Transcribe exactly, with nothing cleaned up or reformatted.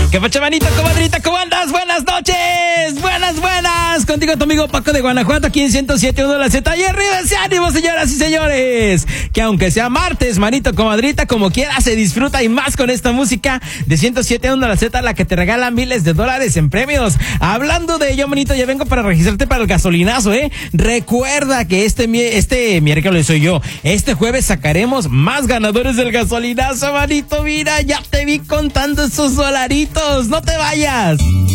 ¿Qué pacha, manito, comadrita? ¿Cómo andas? Buenas noches, buenas, buenas. Contigo tu amigo Paco de Guanajuato, aquí en ciento siete punto uno La Z. Y arriba ese ánimo, señoras y señores. Que aunque sea martes, manito, comadrita, como quiera, se disfruta y más con esta música de ciento siete punto uno La Z, la que te regala miles de dólares en premios. Hablando de ello, manito, ya vengo para registrarte para el gasolinazo, ¿eh? Recuerda que este, este miércoles soy yo. Este jueves sacaremos más ganadores del gasolinazo, manito. Mira, ya te vi contando esos dolaritos. No te vayas.